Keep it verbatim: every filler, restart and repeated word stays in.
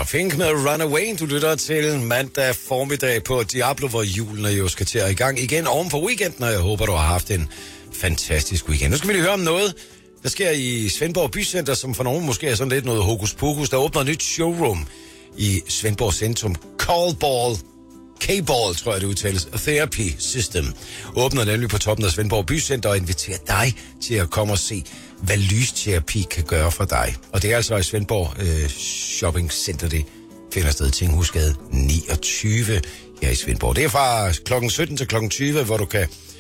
var Pink med Runaway. Du lytter til mandag formiddag på Diablo, hvor julen jo skal til at i gang igen oven for weekenden, og jeg håber, du har haft en fantastisk weekend. Nu skal vi lige høre om noget, der sker i Svendborg Bycenter, som for nogen måske er sådan lidt noget hokus pokus. Der åbner et nyt showroom i Svendborg Centrum. Callball, K-Ball, tror jeg det udtales, Therapy System. Åbner nemlig på toppen af Svendborg Bycenter og inviterer dig til at komme og se, hvad lysterapi kan gøre for dig. Og det er altså i Svendborg øh, Shopping Center, det finder sted i Tinghusgade niogtyve her i Svendborg. Det er fra klokken sytten til klokken tyve, hvor du kan